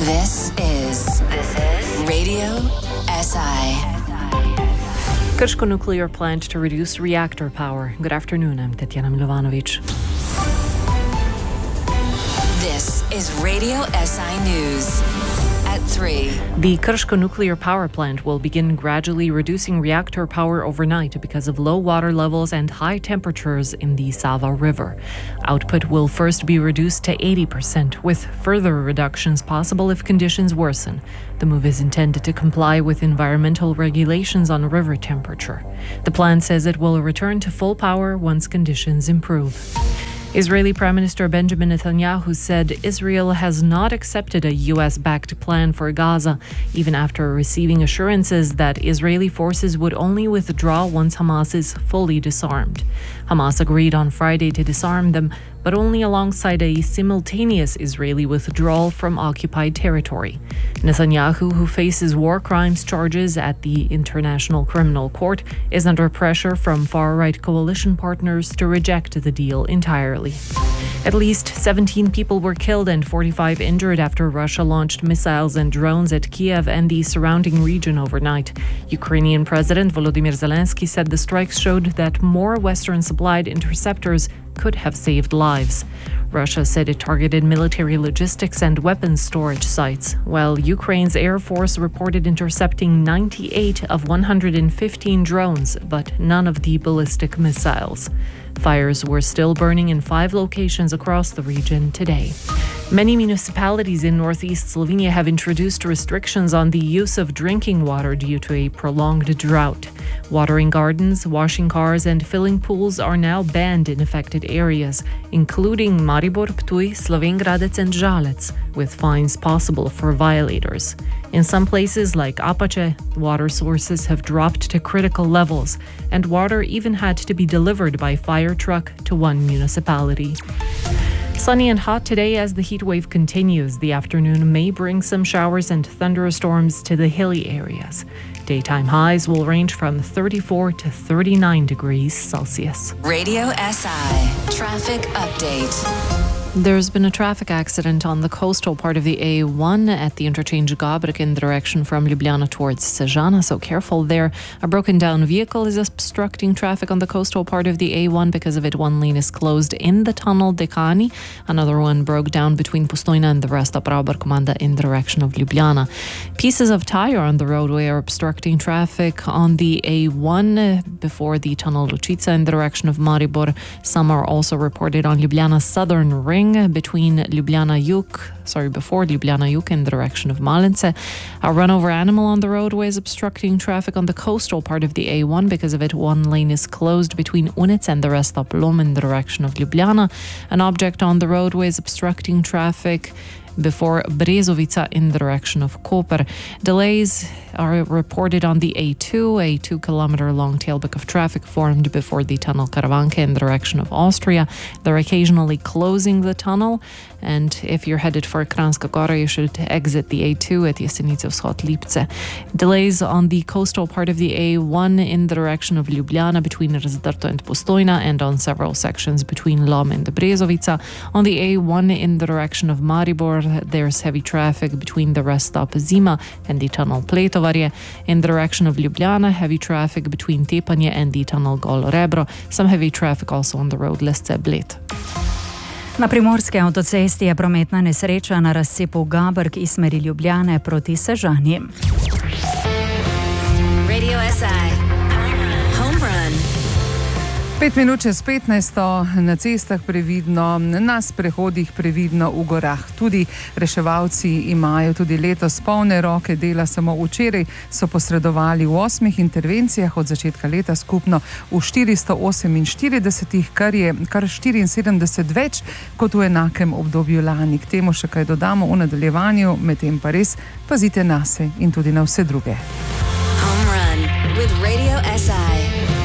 This is Radio SI. Krško nuclear plant to reduce reactor power. Good afternoon, I'm Tatiana Milovanovic. This is Radio SI News. At 3. The Krško nuclear power plant will begin gradually reducing reactor power overnight because of low water levels and high temperatures in the Sava River. Output will first be reduced to 80%, with further reductions possible if conditions worsen. The move is intended to comply with environmental regulations on river temperature. The plant says it will return to full power once conditions improve. Israeli Prime Minister Benjamin Netanyahu said Israel has not accepted a U.S.-backed plan for Gaza, even after receiving assurances that Israeli forces would only withdraw once Hamas is fully disarmed. Hamas agreed on Friday to disarm them, but only alongside a simultaneous Israeli withdrawal from occupied territory. Netanyahu, who faces war crimes charges at the International Criminal Court, is under pressure from far-right coalition partners to reject the deal entirely. At least 17 people were killed and 45 injured after Russia launched missiles and drones at Kiev and the surrounding region overnight. Ukrainian President Volodymyr Zelensky said the strikes showed that more Western-supplied interceptors could have saved lives. Russia said it targeted military logistics and weapons storage sites, while Ukraine's Air Force reported intercepting 98 of 115 drones, but none of the ballistic missiles. Fires were still burning in 5 locations across the region today. Many municipalities in northeast Slovenia have introduced restrictions on the use of drinking water due to a prolonged drought. Watering gardens, washing cars, and filling pools are now banned in affected areas, including Maribor, Ptuj, Slovenj Gradec, and Žalec, with fines possible for violators. In some places like Apache, water sources have dropped to critical levels, and water even had to be delivered by fire truck to one municipality. Sunny and hot today as the heat wave continues. The afternoon may bring some showers and thunderstorms to the hilly areas. Daytime highs will range from 34 to 39 degrees Celsius. Radio SI Traffic Update. There's been a traffic accident on the coastal part of the A1 at the interchange Gabrek in the direction from Ljubljana towards Sežana, so careful there. A broken down vehicle is obstructing traffic on the coastal part of the A1. Because of it, one lane is closed in the tunnel Dekani. Another one broke down between Postojna and the Resta Prauberkommanda in the direction of Ljubljana. Pieces of tire on the roadway are obstructing traffic on the A1 before the tunnel Lučica in the direction of Maribor. Some are also reported on Ljubljana's southern ring between before Ljubljana Jug in the direction of Malence. A run-over animal on the roadway is obstructing traffic on the coastal part of the A1. Because of it, one lane is closed between Unec and the Resta Plom in the direction of Ljubljana. An object on the roadway is obstructing traffic before Brezovica in the direction of Koper. Delays are reported on the A2, a 2-kilometer long tailback of traffic formed before the tunnel Karavanke in the direction of Austria. They're occasionally closing the tunnel, and if you're headed for Kranjska Gora, you should exit the A2 at Jesenice Vzhod Lipce. Delays on the coastal part of the A1 in the direction of Ljubljana between Razdrto and Postojna, and on several sections between Lom and Brezovica. On the A1 in the direction of Maribor, there's heavy traffic between the rest stop Zima and the tunnel Pletovarje. In the direction of Ljubljana, heavy traffic between Tepanje and the tunnel Gol Rebro. Some heavy traffic also on the road Lesce Bled. Na primorski avtocesti je prometna nesreča na razcepu Gabrk iz smeri Ljubljane proti Sežani. Radio SI Home Run. 5 minut čez 15, na cestah previdno, na sprehodih previdno, v gorah tudi. Reševalci imajo tudi letos polne roke dela. Samo včeraj so posredovali v 8 intervencijah od začetka leta skupno v 448, kar je kar 74 več kot v enakem obdobju lani. K temu še kaj dodamo v nadaljevanju, medtem pa res pazite nase in tudi na vse druge. Home Run with Radio SI.